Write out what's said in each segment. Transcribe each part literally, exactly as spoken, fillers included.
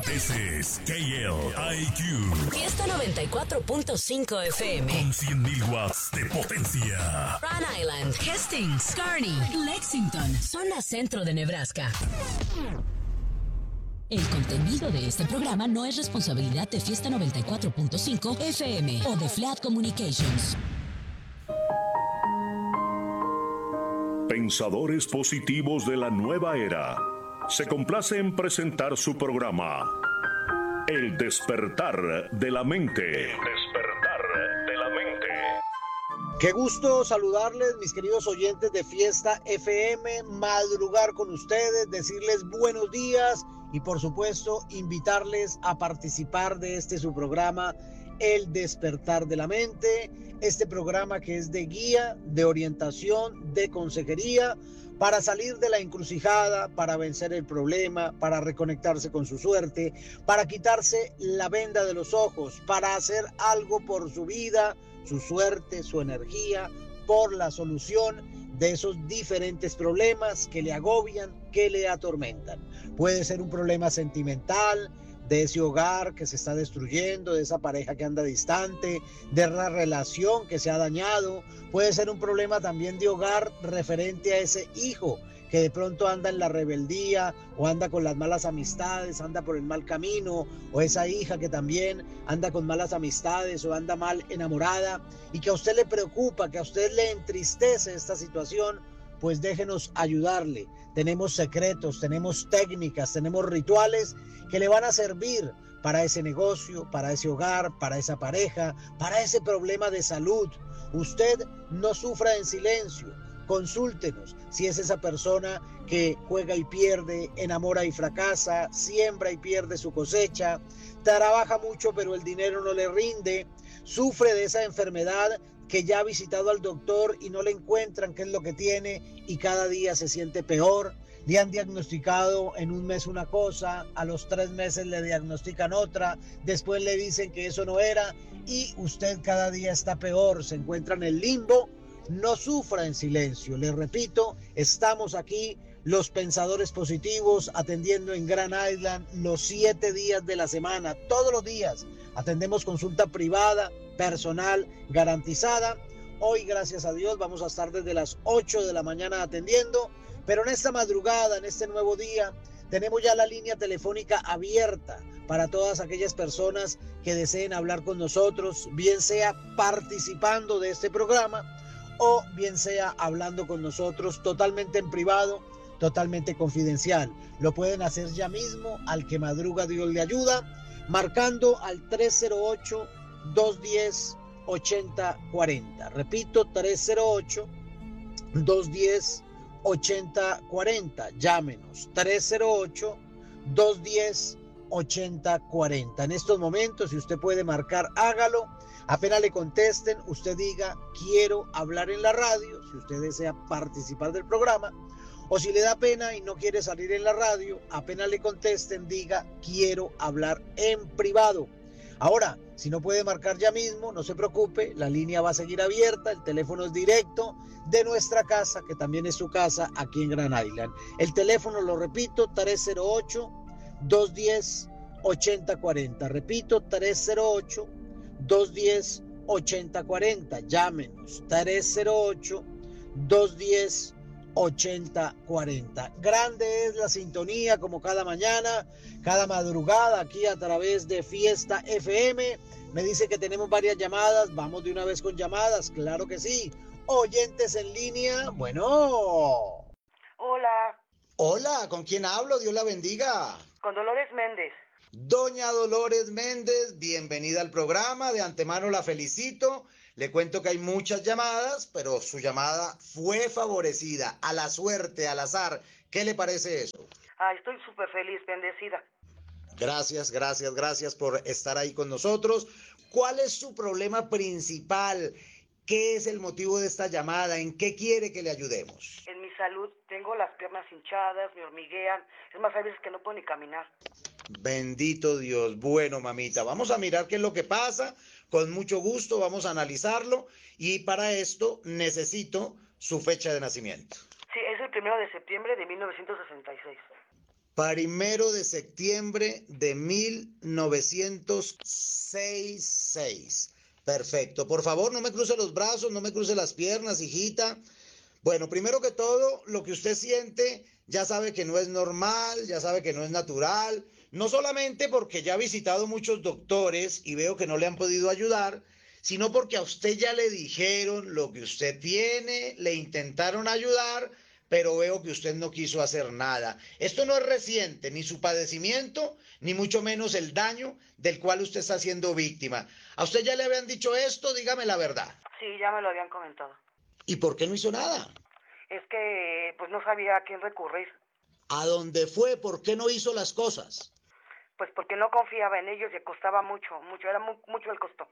Ese es K L I Q. Fiesta noventa y cuatro punto cinco F M. Con cien mil watts de potencia. Rhode Island, Hastings, Kearney, Lexington, zona centro de Nebraska. El contenido de este programa no es responsabilidad de Fiesta noventa y cuatro punto cinco F M o de Flat Communications. Pensadores positivos de la nueva era. Se complace en presentar su programa El despertar de la mente. El despertar de la mente. Qué gusto saludarles, mis queridos oyentes de Fiesta F M, madrugar con ustedes, decirles buenos días y por supuesto invitarles a participar de este su programa El despertar de la mente, este programa que es de guía, de orientación, de consejería para salir de la encrucijada, para vencer el problema, para reconectarse con su suerte, para quitarse la venda de los ojos, para hacer algo por su vida, su suerte, su energía, por la solución de esos diferentes problemas que le agobian, que le atormentan. Puede ser un problema sentimental, de ese hogar que se está destruyendo, de esa pareja que anda distante, de la relación que se ha dañado. Puede ser un problema también de hogar referente a ese hijo que de pronto anda en la rebeldía o anda con las malas amistades, anda por el mal camino, o esa hija que también anda con malas amistades o anda mal enamorada y que a usted le preocupa, que a usted le entristece esta situación. Pues déjenos ayudarle. Tenemos secretos, tenemos técnicas, tenemos rituales que le van a servir para ese negocio, para ese hogar, para esa pareja, para ese problema de salud. Usted no sufra en silencio. Consúltenos si es esa persona que juega y pierde, enamora y fracasa, siembra y pierde su cosecha, trabaja mucho pero el dinero no le rinde, sufre de esa enfermedad que ya ha visitado al doctor y no le encuentran qué es lo que tiene y cada día se siente peor. Le han diagnosticado en un mes una cosa, a los tres meses le diagnostican otra, después le dicen que eso no era y usted cada día está peor, se encuentra en el limbo. No sufra en silencio, le repito, estamos aquí los pensadores positivos atendiendo en Grand Island los siete días de la semana, todos los días. Atendemos consulta privada, personal, garantizada. Hoy, gracias a Dios, vamos a estar desde las ocho de la mañana atendiendo, pero en esta madrugada, en este nuevo día, tenemos ya la línea telefónica abierta para todas aquellas personas que deseen hablar con nosotros, bien sea participando de este programa o bien sea hablando con nosotros totalmente en privado, totalmente confidencial. Lo pueden hacer ya mismo, al que madruga Dios le ayuda, marcando al tres cero ocho, dos uno cero, ocho cero cuatro cero. Repito, tres cero ocho, dos uno cero, ocho cero cuatro cero. Llámenos, tres cero ocho, dos uno cero, ocho cero cuatro cero. En estos momentos, si usted puede marcar, hágalo. Apenas le contesten, usted diga, quiero hablar en la radio, si usted desea participar del programa. O si le da pena y no quiere salir en la radio, apenas le contesten, diga, quiero hablar en privado. Ahora, si no puede marcar ya mismo, no se preocupe, la línea va a seguir abierta, el teléfono es directo de nuestra casa, que también es su casa aquí en Grand Island. El teléfono, lo repito, tres cero ocho, dos uno cero, ocho cero cuatro cero. Repito, tres cero ocho, dos uno cero, ocho cero cuatro cero. Llámenos, tres cero ocho, dos uno cero, ocho cero cuatro cero. Grande es la sintonía, como cada mañana, cada madrugada aquí a través de Fiesta F M. Me dice que tenemos varias llamadas. Vamos de una vez con llamadas, claro que sí. Oyentes en línea, bueno. Hola. Hola, ¿con quién hablo? Dios la bendiga. Con Dolores Méndez. Doña Dolores Méndez, bienvenida al programa. De antemano la felicito. Le cuento que hay muchas llamadas, pero su llamada fue favorecida, a la suerte, al azar. ¿Qué le parece eso? Ay, estoy súper feliz, bendecida. Gracias, gracias, gracias por estar ahí con nosotros. ¿Cuál es su problema principal? ¿Qué es el motivo de esta llamada? ¿En qué quiere que le ayudemos? En mi salud tengo las piernas hinchadas, me hormiguean. Es más, hay veces que no puedo ni caminar. Bendito Dios. Bueno, mamita, vamos a mirar qué es lo que pasa. Con mucho gusto vamos a analizarlo y para esto necesito su fecha de nacimiento. Sí, es el primero de septiembre de mil novecientos sesenta y seis. Primero de septiembre de mil novecientos sesenta y seis. Perfecto. Por favor, no me cruce los brazos, no me cruce las piernas, hijita. Bueno, primero que todo, lo que usted siente ya sabe que no es normal, ya sabe que no es natural. No solamente porque ya ha visitado muchos doctores y veo que no le han podido ayudar, sino porque a usted ya le dijeron lo que usted tiene, le intentaron ayudar, pero veo que usted no quiso hacer nada. Esto no es reciente, ni su padecimiento, ni mucho menos el daño del cual usted está siendo víctima. ¿A usted ya le habían dicho esto? Dígame la verdad. Sí, ya me lo habían comentado. ¿Y por qué no hizo nada? Es que pues no sabía a quién recurrir. ¿A dónde fue? ¿Por qué no hizo las cosas? Pues porque no confiaba en ellos y costaba mucho, mucho, era mu- mucho el costo.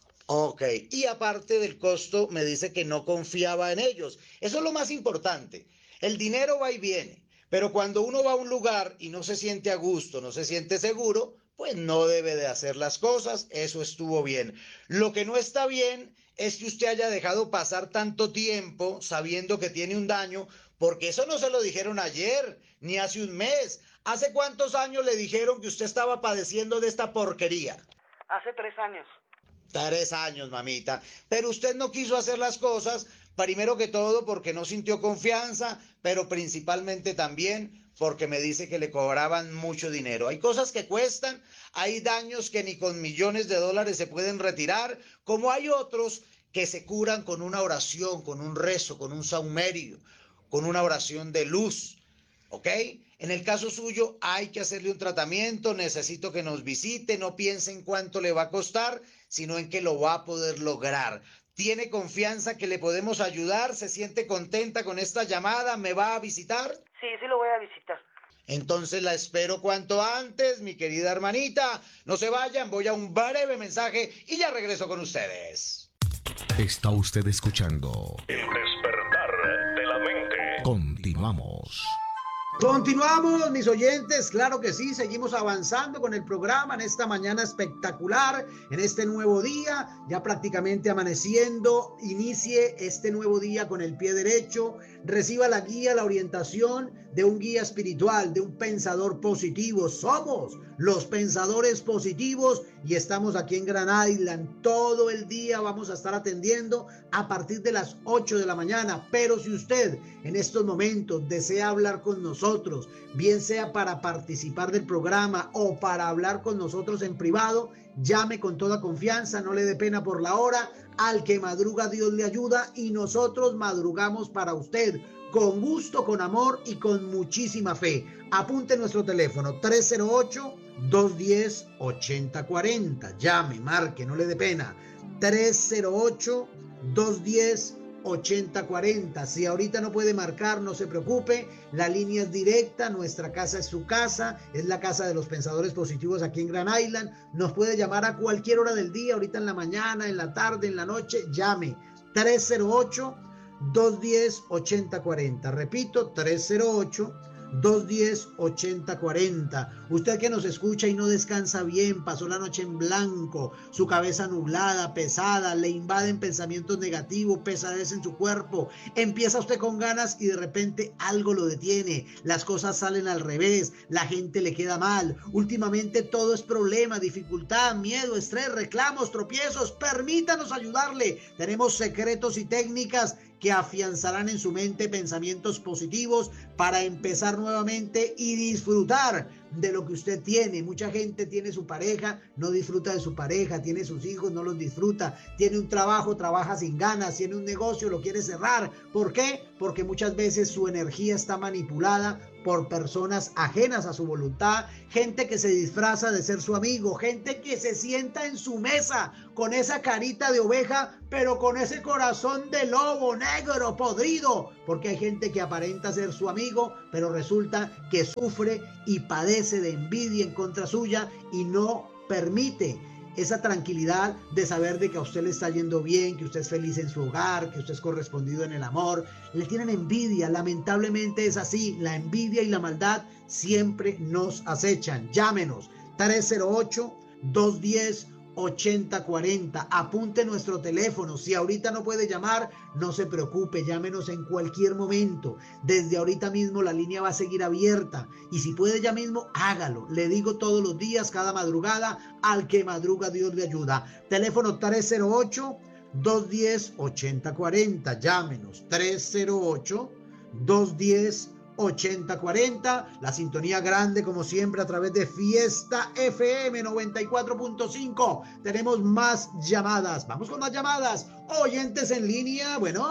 Ok, y aparte del costo, me dice que no confiaba en ellos. Eso es lo más importante. El dinero va y viene, pero cuando uno va a un lugar y no se siente a gusto, no se siente seguro, pues no debe de hacer las cosas. Eso estuvo bien. Lo que no está bien es que usted haya dejado pasar tanto tiempo sabiendo que tiene un daño, porque eso no se lo dijeron ayer, ni hace un mes. ¿Hace cuántos años le dijeron que usted estaba padeciendo de esta porquería? Hace tres años. Tres años, mamita. Pero usted no quiso hacer las cosas, primero que todo porque no sintió confianza, pero principalmente también porque me dice que le cobraban mucho dinero. Hay cosas que cuestan, hay daños que ni con millones de dólares se pueden retirar, como hay otros que se curan con una oración, con un rezo, con un saumerio, con una oración de luz. ¿Ok? En el caso suyo hay que hacerle un tratamiento, necesito que nos visite, no piense en cuánto le va a costar, sino en que lo va a poder lograr. ¿Tiene confianza que le podemos ayudar? ¿Se siente contenta con esta llamada? ¿Me va a visitar? Sí, sí lo voy a visitar. Entonces la espero cuanto antes, mi querida hermanita. No se vayan, voy a un breve mensaje y ya regreso con ustedes. Está usted escuchando El despertar de la mente. Continuamos. Continuamos, mis oyentes, claro que sí, seguimos avanzando con el programa en esta mañana espectacular, en este nuevo día, ya prácticamente amaneciendo. Inicie este nuevo día con el pie derecho, reciba la guía, la orientación de un guía espiritual, de un pensador positivo. Somos los pensadores positivos y estamos aquí en Grand Island todo el día. Vamos a estar atendiendo a partir de las ocho de la mañana, pero si usted en estos momentos desea hablar con nosotros, bien sea para participar del programa o para hablar con nosotros en privado, llame con toda confianza, no le dé pena por la hora. Al que madruga Dios le ayuda y nosotros madrugamos para usted, con gusto, con amor y con muchísima fe. Apunte nuestro teléfono tres cero ocho, dos uno cero, ocho cero cuatro cero. Llame, marque, no le dé pena. tres cero ocho, dos uno cero, ocho cero cuatro cero. Si ahorita no puede marcar, no se preocupe, la línea es directa, nuestra casa es su casa, es la casa de los pensadores positivos aquí en Grand Island. Nos puede llamar a cualquier hora del día, ahorita en la mañana, en la tarde, en la noche, llame. tres cero ocho, dos uno cero, ocho cero cuatro cero. Repito, tres cero ocho, dos uno cero, ocho cero cuatro cero. Usted que nos escucha y no descansa bien, pasó la noche en blanco, su cabeza nublada, pesada, le invaden pensamientos negativos, pesadez en su cuerpo, empieza usted con ganas y de repente algo lo detiene, las cosas salen al revés, la gente le queda mal, últimamente todo es problema, dificultad, miedo, estrés, reclamos, tropiezos. Permítanos ayudarle, tenemos secretos y técnicas que afianzarán en su mente pensamientos positivos para empezar nuevamente y disfrutar de lo que usted tiene. Mucha gente tiene su pareja, no disfruta de su pareja, tiene sus hijos, no los disfruta, tiene un trabajo, trabaja sin ganas, tiene un negocio, lo quiere cerrar. ¿Por qué? Porque muchas veces su energía está manipulada por personas ajenas a su voluntad, gente que se disfraza de ser su amigo, gente que se sienta en su mesa con esa carita de oveja, pero con ese corazón de lobo negro, podrido, porque hay gente que aparenta ser su amigo, pero resulta que sufre y padece de envidia en contra suya y no permite esa tranquilidad de saber de que a usted le está yendo bien, que usted es feliz en su hogar, que usted es correspondido en el amor. Le tienen envidia, lamentablemente es así. La envidia y la maldad siempre nos acechan. Llámenos tres cero ocho, dos uno cero, ochenta cuarenta. Apunte nuestro teléfono. Si ahorita no puede llamar, no se preocupe, llámenos en cualquier momento. Desde ahorita mismo la línea va a seguir abierta. Y si puede ya mismo, hágalo. Le digo todos los días, cada madrugada, al que madruga Dios le ayuda. Teléfono tres cero ocho, dos uno cero, ochenta cuarenta. Llámenos tres cero ocho, dos uno cero, ochenta cuarenta, la sintonía grande como siempre a través de Fiesta F M noventa y cuatro punto cinco. Tenemos más llamadas, vamos con más llamadas. Oyentes en línea, bueno.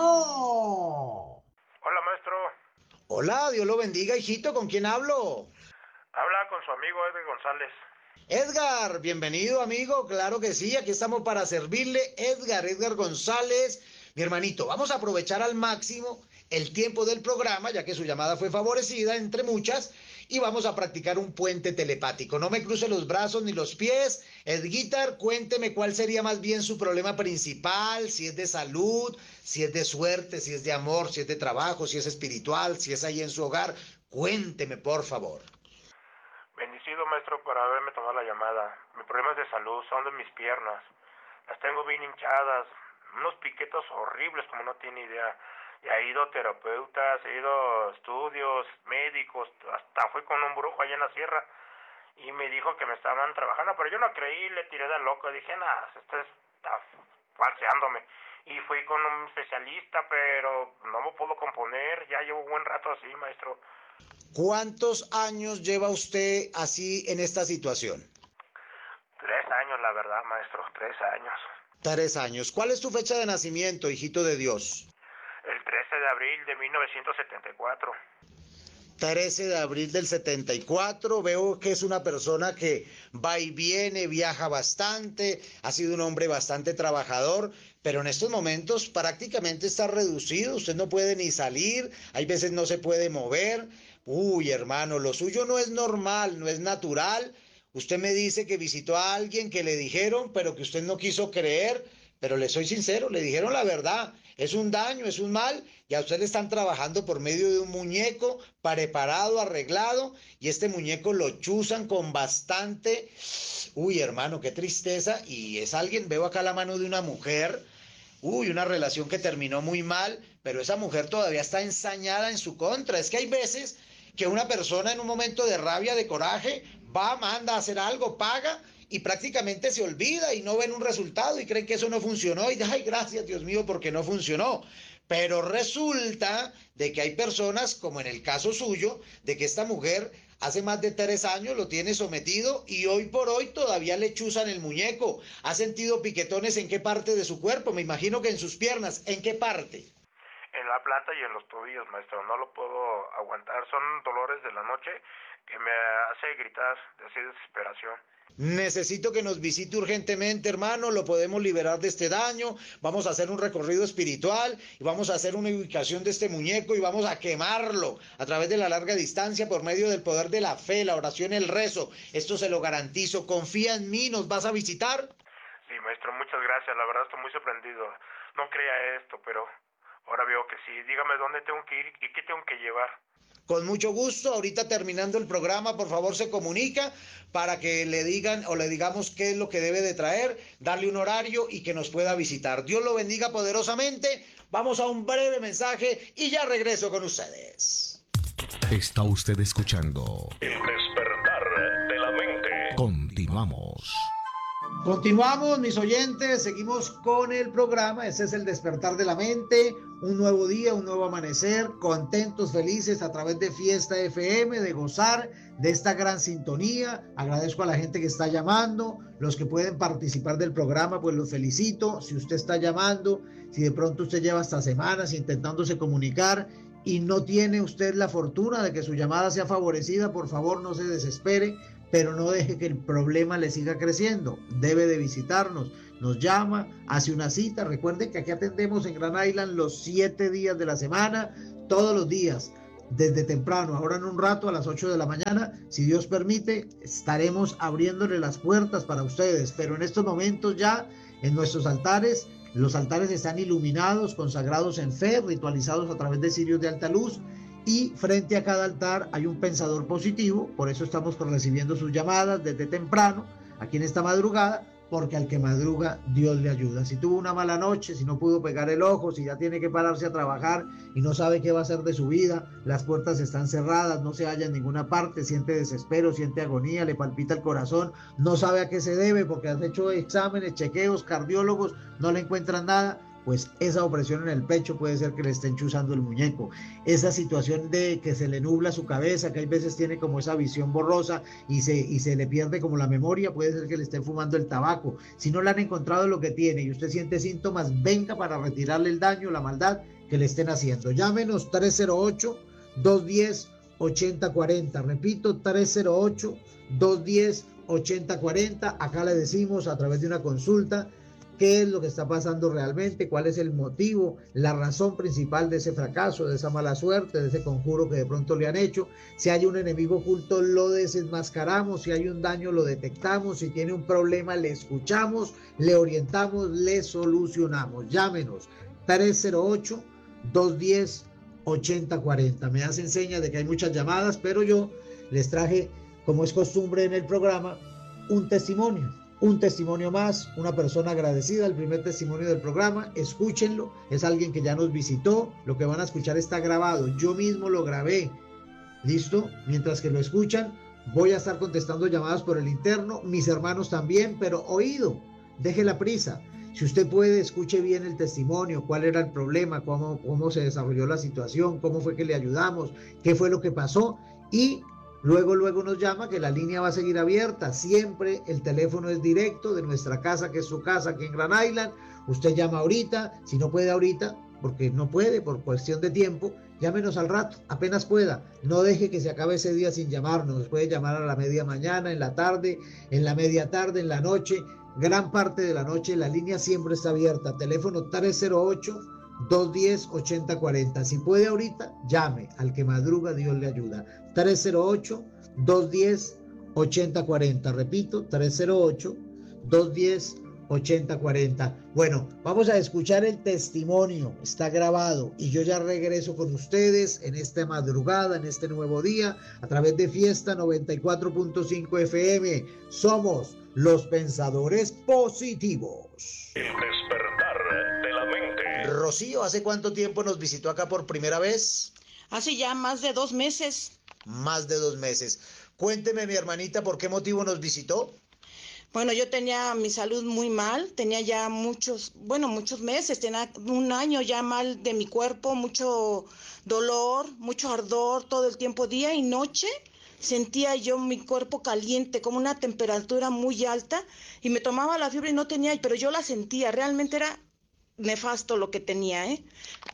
Hola, maestro. Hola, Dios lo bendiga, hijito, ¿con quién hablo? Habla con su amigo Edgar González. Edgar, bienvenido, amigo, claro que sí, aquí estamos para servirle. Edgar, Edgar González, mi hermanito, vamos a aprovechar al máximo el tiempo del programa, ya que su llamada fue favorecida, entre muchas, y vamos a practicar un puente telepático. No me cruce los brazos ni los pies. Edguitar, cuénteme cuál sería más bien su problema principal, si es de salud, si es de suerte, si es de amor, si es de trabajo, si es espiritual, si es ahí en su hogar. Cuénteme, por favor. Bendecido, maestro, por haberme tomado la llamada. Mi problema es de salud, son de mis piernas. Las tengo bien hinchadas, unos piquetos horribles como no tiene idea. Ya he ido a terapeutas, he ido a estudios médicos, hasta fui con un brujo allá en la sierra y me dijo que me estaban trabajando, pero yo no creí, le tiré de loco, dije, nada, esto está falseándome. Y fui con un especialista, pero no me puedo componer, ya llevo un buen rato así, maestro. ¿Cuántos años lleva usted así en esta situación? Tres años, la verdad, maestro, tres años. Tres años. ¿Cuál es tu fecha de nacimiento, hijito de Dios? El trece de abril de mil novecientos setenta y cuatro. trece de abril del setenta y cuatro, veo que es una persona que va y viene, viaja bastante, ha sido un hombre bastante trabajador, pero en estos momentos prácticamente está reducido, usted no puede ni salir, hay veces no se puede mover. Uy, hermano, lo suyo no es normal, no es natural. Usted me dice que visitó a alguien que le dijeron, pero que usted no quiso creer, pero le soy sincero, le dijeron la verdad. Es un daño, es un mal, y a usted le están trabajando por medio de un muñeco preparado, arreglado, y este muñeco lo chuzan con bastante... Uy, hermano, qué tristeza, y es alguien, veo acá la mano de una mujer, uy, una relación que terminó muy mal, pero esa mujer todavía está ensañada en su contra. Es que hay veces que una persona en un momento de rabia, de coraje, va, manda a hacer algo, paga, y prácticamente se olvida y no ven un resultado y creen que eso no funcionó y ay, gracias Dios mío porque no funcionó. Pero resulta de que hay personas, como en el caso suyo, de que esta mujer hace más de tres años lo tiene sometido y hoy por hoy todavía le chuzan el muñeco. ¿Ha sentido piquetones en qué parte de su cuerpo? Me imagino que en sus piernas. ¿En qué parte? En la planta y en los tobillos, maestro. No lo puedo aguantar. Son dolores de la noche que me hace gritar de así desesperación. Necesito que nos visite urgentemente, hermano, lo podemos liberar de este daño, vamos a hacer un recorrido espiritual y vamos a hacer una ubicación de este muñeco y vamos a quemarlo a través de la larga distancia por medio del poder de la fe, la oración, el rezo. Esto se lo garantizo. Confía en mí, ¿nos vas a visitar? Sí, maestro, muchas gracias, la verdad estoy muy sorprendido. No creía esto, pero ahora veo que sí. Dígame dónde tengo que ir y qué tengo que llevar. Con mucho gusto, ahorita terminando el programa, por favor se comunica para que le digan o le digamos qué es lo que debe de traer, darle un horario y que nos pueda visitar. Dios lo bendiga poderosamente. Vamos a un breve mensaje y ya regreso con ustedes. Está usted escuchando El despertar de la mente. Continuamos. Continuamos, mis oyentes, seguimos con el programa. Ese es el despertar de la mente, un nuevo día, un nuevo amanecer, contentos, felices a través de Fiesta F M, de gozar de esta gran sintonía. Agradezco a la gente que está llamando, los que pueden participar del programa, pues los felicito. Si usted está llamando, si de pronto usted lleva hasta semanas intentándose comunicar y no tiene usted la fortuna de que su llamada sea favorecida, por favor no se desespere, pero no deje que el problema le siga creciendo. Debe de visitarnos, nos llama, hace una cita. Recuerden que aquí atendemos en Grand Island los siete días de la semana, todos los días, desde temprano. Ahora en un rato a las ocho de la mañana, si Dios permite, estaremos abriéndole las puertas para ustedes, pero en estos momentos ya en nuestros altares, los altares están iluminados, consagrados en fe, ritualizados a través de cirios de alta luz. Y frente a cada altar hay un pensador positivo, por eso estamos recibiendo sus llamadas desde temprano, aquí en esta madrugada, porque al que madruga Dios le ayuda. Si tuvo una mala noche, si no pudo pegar el ojo, si ya tiene que pararse a trabajar y no sabe qué va a hacer de su vida, las puertas están cerradas, no se halla en ninguna parte, siente desespero, siente agonía, le palpita el corazón, no sabe a qué se debe porque has hecho exámenes, chequeos, cardiólogos, no le encuentran nada, pues esa opresión en el pecho puede ser que le estén chuzando el muñeco. Esa situación de que se le nubla su cabeza, que hay veces tiene como esa visión borrosa y se, y se le pierde como la memoria, puede ser que le estén fumando el tabaco. Si no le han encontrado lo que tiene y usted siente síntomas, venga para retirarle el daño, la maldad que le estén haciendo. Llámenos tres cero ocho, dos uno cero, ocho cero cuatro cero. Repito, tres cero ocho, dos uno cero, ocho cero cuatro cero. Acá le decimos a través de una consulta qué es lo que está pasando realmente, cuál es el motivo, la razón principal de ese fracaso, de esa mala suerte, de ese conjuro que de pronto le han hecho. Si hay un enemigo oculto, lo desenmascaramos. Si hay un daño, lo detectamos. Si tiene un problema, le escuchamos, le orientamos, le solucionamos. Llámenos tres cero ocho, dos uno cero, ocho cero cuatro cero. Me hacen señas de que hay muchas llamadas, pero yo les traje, como es costumbre en el programa, un testimonio. Un testimonio más, una persona agradecida, el primer testimonio del programa, escúchenlo, es alguien que ya nos visitó, lo que van a escuchar está grabado, yo mismo lo grabé, ¿listo? Mientras que lo escuchan, voy a estar contestando llamadas por el interno, mis hermanos también, pero oído, deje la prisa, si usted puede, escuche bien el testimonio, cuál era el problema, cómo, cómo se desarrolló la situación, cómo fue que le ayudamos, qué fue lo que pasó y... Luego, luego nos llama, que la línea va a seguir abierta. Siempre el teléfono es directo de nuestra casa, que es su casa aquí en Grand Island. Usted llama ahorita, si no puede ahorita, porque no puede por cuestión de tiempo, llámenos al rato, apenas pueda. No deje que se acabe ese día sin llamarnos. Puede llamar a la media mañana, en la tarde, en la media tarde, en la noche, gran parte de la noche. La línea siempre está abierta. Teléfono tres cero ocho, dos uno cero, ocho cero cuatro cero. Si puede ahorita, llame. Al que madruga, Dios le ayuda. tres cero ocho, dos uno cero, ocho cero cuatro cero. Repito, tres cero ocho, dos uno cero, ocho cero cuatro cero. Bueno, vamos a escuchar el testimonio. Está grabado y yo ya regreso con ustedes en esta madrugada, en este nuevo día, a través de Fiesta noventa y cuatro punto cinco F M. Somos los pensadores positivos. El despertar de la mente. Rocío, ¿hace cuánto tiempo nos visitó acá por primera vez? Hace ya más de dos meses. Más de dos meses. Cuénteme, mi hermanita, ¿por qué motivo nos visitó? Bueno, yo tenía mi salud muy mal, tenía ya muchos, bueno, muchos meses, tenía un año ya mal de mi cuerpo, mucho dolor, mucho ardor todo el tiempo, día y noche. Sentía yo mi cuerpo caliente, como una temperatura muy alta, y me tomaba la fiebre y no tenía, pero yo la sentía, realmente era nefasto lo que tenía, ¿eh?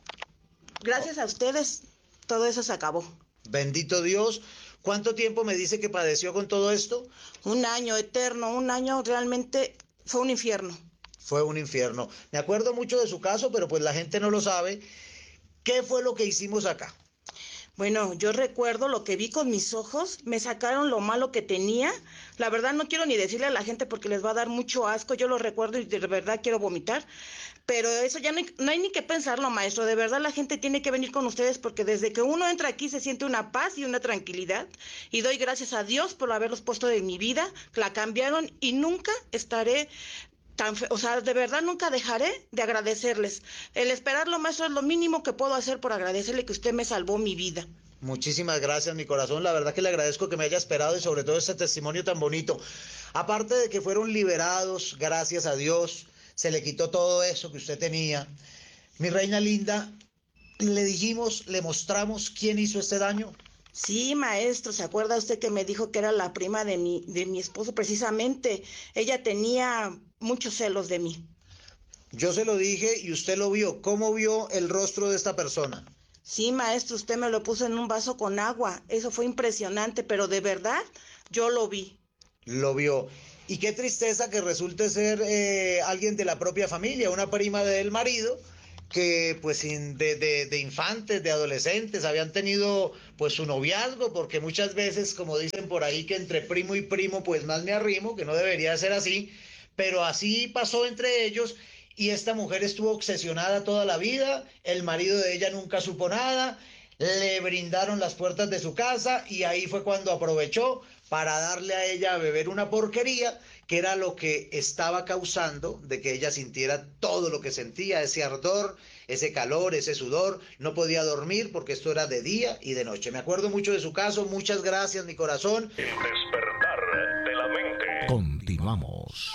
Gracias a ustedes, todo eso se acabó. Bendito Dios. ¿Cuánto tiempo me dice que padeció con todo esto? Un año eterno, un año realmente fue un infierno. Fue un infierno. Me acuerdo mucho de su caso, pero pues la gente no lo sabe. ¿Qué fue lo que hicimos acá? Bueno, yo recuerdo lo que vi con mis ojos, me sacaron lo malo que tenía. La verdad no quiero ni decirle a la gente porque les va a dar mucho asco, yo lo recuerdo y de verdad quiero vomitar. Pero eso ya no hay, no hay ni que pensarlo, maestro. De verdad la gente tiene que venir con ustedes porque desde que uno entra aquí se siente una paz y una tranquilidad. Y doy gracias a Dios por haberlos puesto en mi vida, la cambiaron y nunca estaré... Tan fe... O sea, de verdad nunca dejaré de agradecerles. El esperarlo, maestro, es lo mínimo que puedo hacer por agradecerle que usted me salvó mi vida. Muchísimas gracias, mi corazón. La verdad que le agradezco que me haya esperado y sobre todo este testimonio tan bonito. Aparte de que fueron liberados, gracias a Dios, se le quitó todo eso que usted tenía. Mi reina linda, le dijimos, le mostramos quién hizo este daño. Sí, maestro, ¿se acuerda usted que me dijo que era la prima de mi, de mi esposo? Precisamente, ella tenía muchos celos de mí. Yo se lo dije y usted lo vio. ¿Cómo vio el rostro de esta persona? Sí, maestro, usted me lo puso en un vaso con agua. Eso fue impresionante, pero de verdad, yo lo vi. Lo vio. Y qué tristeza que resulte ser eh, alguien de la propia familia, una prima del marido, que pues de, de, de infantes, de adolescentes, habían tenido pues su noviazgo, porque muchas veces, como dicen por ahí, que entre primo y primo pues más me arrimo, que no debería ser así, pero así pasó entre ellos, y esta mujer estuvo obsesionada toda la vida, el marido de ella nunca supo nada, le brindaron las puertas de su casa, y ahí fue cuando aprovechó para darle a ella a beber una porquería, que era lo que estaba causando de que ella sintiera todo lo que sentía, ese ardor, ese calor, ese sudor. No podía dormir porque esto era de día y de noche. Me acuerdo mucho de su caso. Muchas gracias, mi corazón. El despertar de la mente. Continuamos.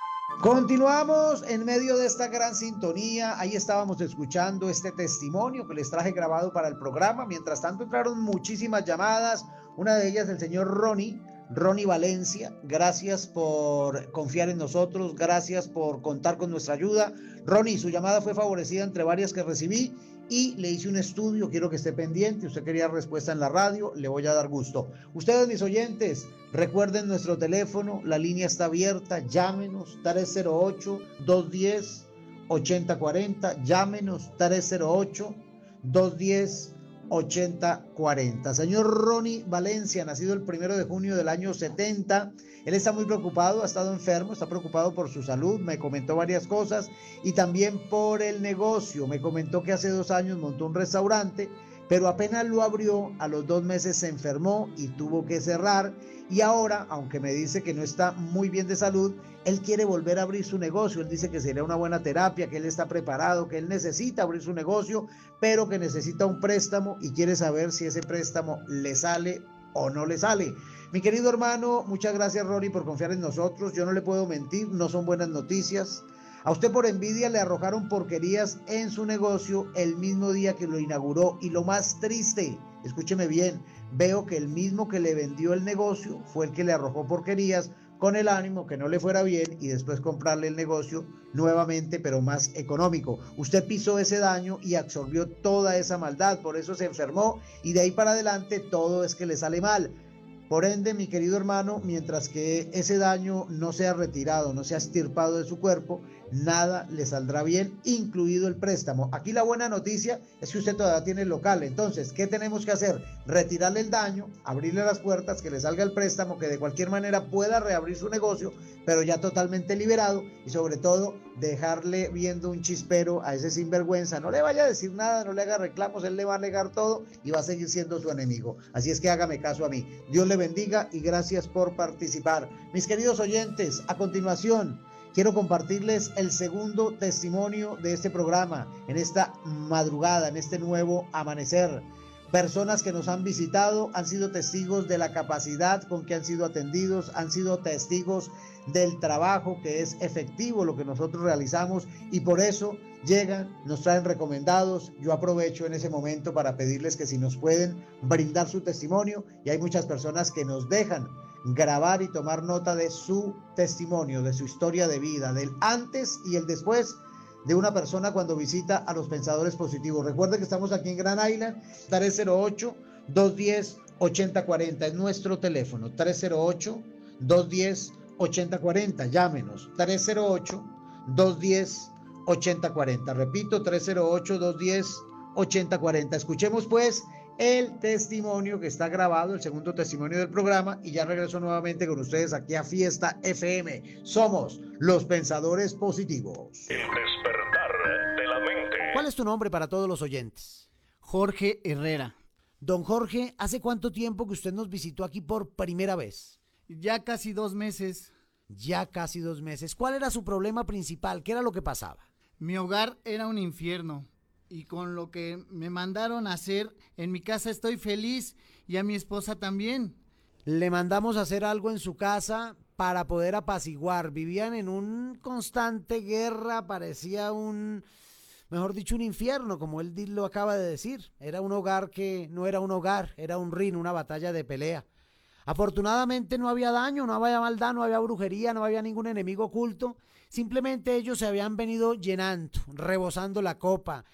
Continuamos en medio de esta gran sintonía. Ahí estábamos escuchando este testimonio que les traje grabado para el programa. Mientras tanto entraron muchísimas llamadas. Una de ellas el señor Ronnie, Ronnie Valencia. Gracias por confiar en nosotros. Gracias por contar con nuestra ayuda. Ronnie, su llamada fue favorecida entre varias que recibí y le hice un estudio. Quiero que esté pendiente. Usted quería respuesta en la radio, le voy a dar gusto. Ustedes, mis oyentes, recuerden nuestro teléfono, la línea está abierta, llámenos, tres cero ocho, dos uno cero, ocho cero cuatro cero, llámenos, tres cero ocho, dos uno cero, ocho cero cuatro cero. Señor Ronnie Valencia, nacido el primero de junio del año setenta, él está muy preocupado, ha estado enfermo, está preocupado por su salud, me comentó varias cosas y también por el negocio. Me comentó que hace dos años montó un restaurante, pero apenas lo abrió, a los dos meses se enfermó y tuvo que cerrar. Y ahora, aunque me dice que no está muy bien de salud, él quiere volver a abrir su negocio. Él dice que sería una buena terapia, que él está preparado, que él necesita abrir su negocio, pero que necesita un préstamo y quiere saber si ese préstamo le sale o no le sale. Mi querido hermano, muchas gracias, Ronnie, por confiar en nosotros. Yo no le puedo mentir, no son buenas noticias. A usted por envidia le arrojaron porquerías en su negocio el mismo día que lo inauguró. Y lo más triste, escúcheme bien, veo que el mismo que le vendió el negocio fue el que le arrojó porquerías con el ánimo que no le fuera bien y después comprarle el negocio nuevamente, pero más económico. Usted pisó ese daño y absorbió toda esa maldad, por eso se enfermó y de ahí para adelante todo es que le sale mal. Por ende, mi querido hermano, mientras que ese daño no sea retirado, no sea extirpado de su cuerpo, nada le saldrá bien, incluido el préstamo. Aquí la buena noticia es que usted todavía tiene el local. Entonces, ¿qué tenemos que hacer? Retirarle el daño, abrirle las puertas, que le salga el préstamo, que de cualquier manera pueda reabrir su negocio, pero ya totalmente liberado, y sobre todo dejarle viendo un chispero a ese sinvergüenza. No le vaya a decir nada, no le haga reclamos, él le va a negar todo y va a seguir siendo su enemigo. Así es que hágame caso a mí. Dios le bendiga y gracias por participar. Mis queridos oyentes, a continuación quiero compartirles el segundo testimonio de este programa, en esta madrugada, en este nuevo amanecer. Personas que nos han visitado han sido testigos de la capacidad con que han sido atendidos, han sido testigos del trabajo que es efectivo, lo que nosotros realizamos, y por eso llegan, nos traen recomendados. Yo aprovecho en ese momento para pedirles que si nos pueden brindar su testimonio, y hay muchas personas que nos dejan grabar y tomar nota de su testimonio, de su historia de vida, del antes y el después de una persona cuando visita a los pensadores positivos. Recuerden que estamos aquí en Grand Island, tres cero ocho, dos uno cero, ocho cero cuatro cero es nuestro teléfono, tres cero ocho, dos uno cero, ocho cero cuatro cero, llámenos, tres cero ocho, dos uno cero, ocho cero cuatro cero, repito, tres cero ocho, dos uno cero, ocho cero cuatro cero. Escuchemos pues el testimonio que está grabado, el segundo testimonio del programa, y ya regreso nuevamente con ustedes aquí a Fiesta F M. Somos los pensadores positivos. El despertar de la mente. ¿Cuál es tu nombre para todos los oyentes? Jorge Herrera. Don Jorge, ¿hace cuánto tiempo que usted nos visitó aquí por primera vez? Ya casi dos meses. Ya casi dos meses. ¿Cuál era su problema principal? ¿Qué era lo que pasaba? Mi hogar era un infierno. Y con lo que me mandaron a hacer, en mi casa estoy feliz y a mi esposa también. Le mandamos a hacer algo en su casa para poder apaciguar. Vivían en un constante guerra, parecía un, mejor dicho, un infierno, como él lo acaba de decir. Era un hogar que no era un hogar, era un ring, una batalla de pelea. Afortunadamente no había daño, no había maldad, no había brujería, no había ningún enemigo oculto. Simplemente ellos se habían venido llenando, rebosando la copa,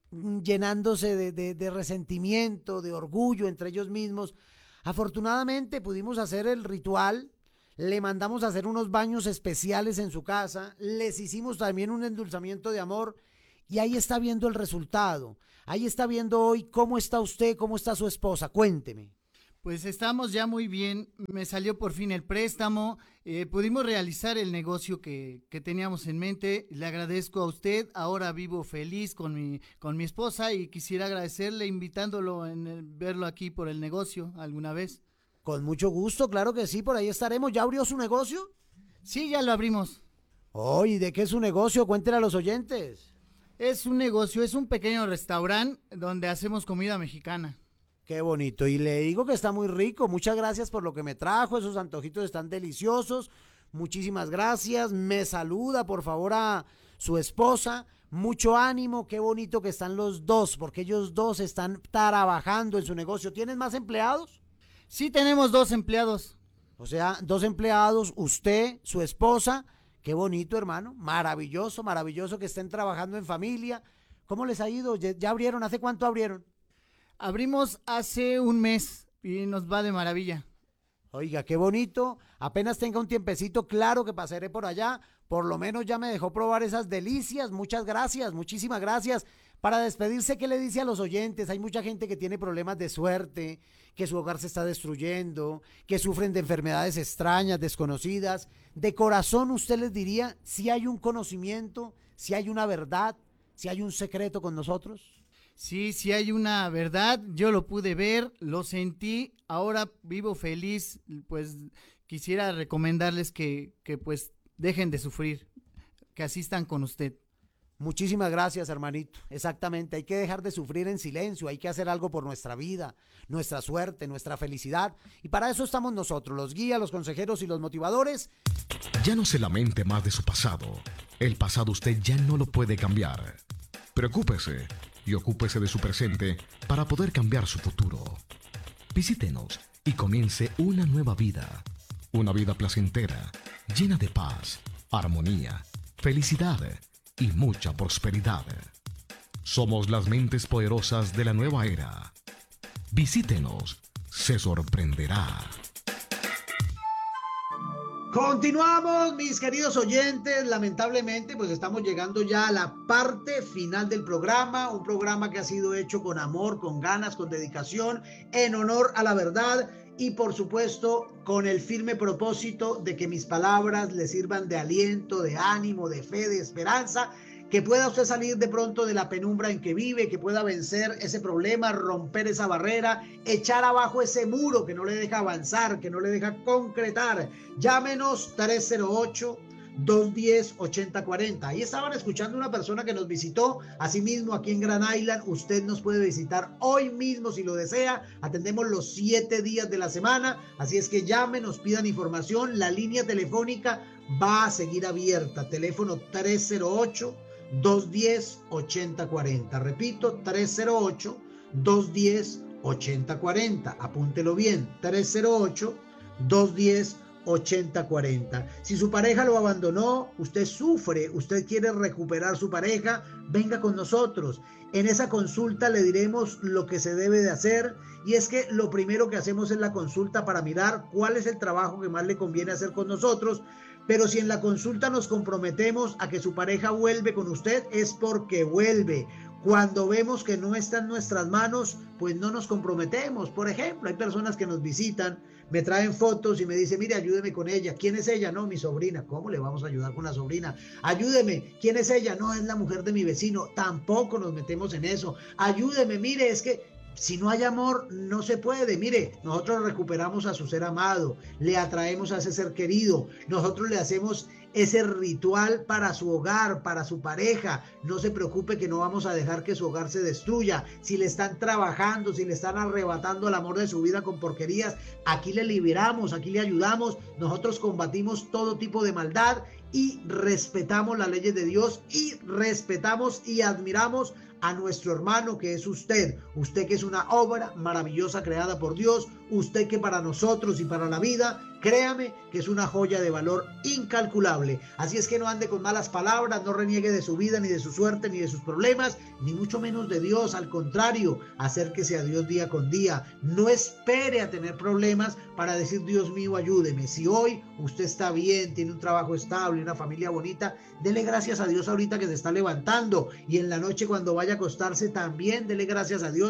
llenándose de, de, de resentimiento, de orgullo entre ellos mismos. Afortunadamente pudimos hacer el ritual, le mandamos a hacer unos baños especiales en su casa, les hicimos también un endulzamiento de amor y ahí está viendo el resultado. Ahí está viendo hoy cómo está usted, cómo está su esposa. Cuénteme. Pues estamos ya muy bien, me salió por fin el préstamo, eh, pudimos realizar el negocio que, que teníamos en mente. Le agradezco a usted, ahora vivo feliz con mi, con mi esposa y quisiera agradecerle invitándolo en el, verlo aquí por el negocio alguna vez. Con mucho gusto, claro que sí, por ahí estaremos. ¿Ya abrió su negocio? Sí, ya lo abrimos. Oh, ¿y de qué es su negocio? Cuéntele a los oyentes. Es un negocio, es un pequeño restaurante donde hacemos comida mexicana. Qué bonito, y le digo que está muy rico. Muchas gracias por lo que me trajo, esos antojitos están deliciosos. Muchísimas gracias. Me saluda, por favor, a su esposa. Mucho ánimo, qué bonito que están los dos, porque ellos dos están trabajando en su negocio. ¿Tienen más empleados? Sí, tenemos dos empleados. O sea, dos empleados, usted, su esposa. Qué bonito, hermano. Maravilloso, maravilloso que estén trabajando en familia. ¿Cómo les ha ido? ¿Ya, ya abrieron? ¿Hace cuánto abrieron? Abrimos hace un mes y nos va de maravilla. Oiga, qué bonito. Apenas tenga un tiempecito, claro que pasaré por allá. Por lo menos ya me dejó probar esas delicias. Muchas gracias, muchísimas gracias. Para despedirse, ¿qué le dice a los oyentes? Hay mucha gente que tiene problemas de suerte, que su hogar se está destruyendo, que sufren de enfermedades extrañas, desconocidas. De corazón, usted les diría si hay un conocimiento, si hay una verdad, si hay un secreto con nosotros. Sí, sí hay una verdad, yo lo pude ver, lo sentí, ahora vivo feliz, pues quisiera recomendarles que, que pues dejen de sufrir, que asistan con usted. Muchísimas gracias, hermanito. Exactamente, hay que dejar de sufrir en silencio, hay que hacer algo por nuestra vida, nuestra suerte, nuestra felicidad. Y para eso estamos nosotros, los guías, los consejeros y los motivadores. Ya no se lamente más de su pasado. El pasado usted ya no lo puede cambiar. Preocúpese y ocúpese de su presente para poder cambiar su futuro. Visítenos y comience una nueva vida. Una vida placentera, llena de paz, armonía, felicidad y mucha prosperidad. Somos las mentes poderosas de la nueva era. Visítenos, se sorprenderá. Continuamos, mis queridos oyentes. Lamentablemente, pues estamos llegando ya a la parte final del programa, un programa que ha sido hecho con amor, con ganas, con dedicación, en honor a la verdad y por supuesto con el firme propósito de que mis palabras le sirvan de aliento, de ánimo, de fe, de esperanza, que pueda usted salir de pronto de la penumbra en que vive, que pueda vencer ese problema, romper esa barrera, echar abajo ese muro que no le deja avanzar, que no le deja concretar. Llámenos tres cero ocho, dos uno cero, ocho cero cuatro cero. Ahí estaban escuchando una persona que nos visitó, asimismo aquí en Grand Island. Usted nos puede visitar hoy mismo si lo desea. Atendemos los siete días de la semana, así es que llámenos, pidan información. La línea telefónica va a seguir abierta. Teléfono tres cero ocho, dos uno cero, ocho cero cuatro cero. Repito, tres cero ocho, dos uno cero, ocho cero cuatro cero. Apúntelo bien, tres cero ocho, dos uno cero, ocho cero cuatro cero. Si su pareja lo abandonó, usted sufre, usted quiere recuperar su pareja, venga con nosotros. En esa consulta le diremos lo que se debe de hacer, y es que lo primero que hacemos es la consulta para mirar cuál es el trabajo que más le conviene hacer con nosotros. Pero si en la consulta nos comprometemos a que su pareja vuelve con usted, es porque vuelve. Cuando vemos que no está en nuestras manos, pues no nos comprometemos. Por ejemplo, hay personas que nos visitan, me traen fotos y me dicen, mire, ayúdeme con ella. ¿Quién es ella? No, mi sobrina. ¿Cómo le vamos a ayudar con la sobrina? Ayúdeme. ¿Quién es ella? No, es la mujer de mi vecino. Tampoco nos metemos en eso. Ayúdeme, mire, es que si no hay amor, no se puede. Mire, nosotros recuperamos a su ser amado, le atraemos a ese ser querido, nosotros le hacemos ese ritual para su hogar, para su pareja. No se preocupe que no vamos a dejar que su hogar se destruya. Si le están trabajando, si le están arrebatando el amor de su vida con porquerías, aquí le liberamos, aquí le ayudamos. Nosotros combatimos todo tipo de maldad y respetamos las leyes de Dios y respetamos y admiramos a nuestro hermano que es usted, usted que es una obra maravillosa creada por Dios, usted que para nosotros y para la vida, créame que es una joya de valor incalculable. Así es que no ande con malas palabras, no reniegue de su vida, ni de su suerte, ni de sus problemas, ni mucho menos de Dios. Al contrario, acérquese a Dios día con día. No espere a tener problemas para decir, Dios mío, ayúdeme. Si hoy usted está bien, tiene un trabajo estable, una familia bonita, dele gracias a Dios ahorita que se está levantando, y en la noche cuando vaya a acostarse también dele gracias a Dios. Mire,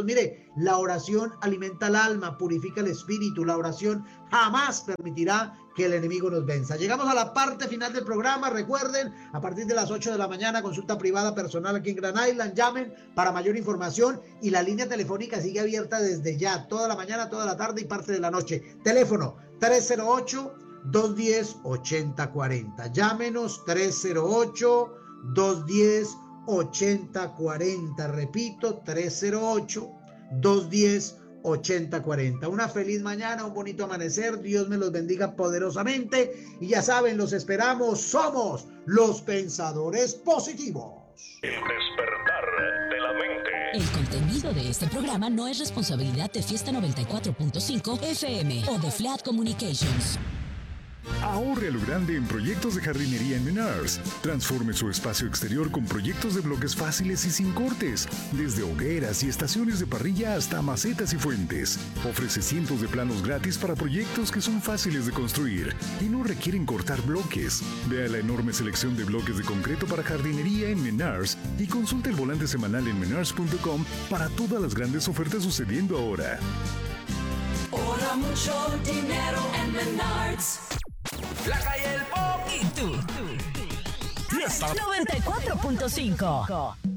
La oración alimenta el alma, purifica el espíritu. La oración jamás permitirá que el enemigo nos venza. Llegamos a la parte final del programa. Recuerden, a partir de las ocho de la mañana, consulta privada personal aquí en Grand Island. Llamen para mayor información y la línea telefónica sigue abierta desde ya, toda la mañana, toda la tarde y parte de la noche. Teléfono tres cero ocho, dos uno cero, ocho cero cuatro cero. Llámenos tres cero ocho, dos uno cero, ocho cero cuatro cero. Repito, tres cero ocho, dos uno cero, ocho cero cuatro cero. Una feliz mañana, un bonito amanecer. Dios me los bendiga poderosamente. Y ya saben, los esperamos. Somos los pensadores positivos. El despertar de la mente. El contenido de este programa no es responsabilidad de Fiesta noventa y cuatro punto cinco F M o de Flat Communications. Ahorre a lo grande en proyectos de jardinería en Menards. Transforme su espacio exterior con proyectos de bloques fáciles y sin cortes, desde hogueras y estaciones de parrilla hasta macetas y fuentes. Ofrece cientos de planos gratis para proyectos que son fáciles de construir y no requieren cortar bloques. Vea la enorme selección de bloques de concreto para jardinería en Menards y consulte el volante semanal en menards punto com para todas las grandes ofertas sucediendo ahora. Ahora mucho dinero en Menards. La calle del pop y tú. Fiesta noventa y cuatro punto cinco.